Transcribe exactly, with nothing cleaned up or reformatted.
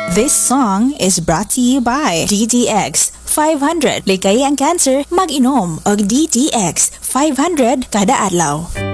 This song is brought to you by D T X five hundred. Likay ang cancer, mag-inom og D T X five hundred kada adlaw.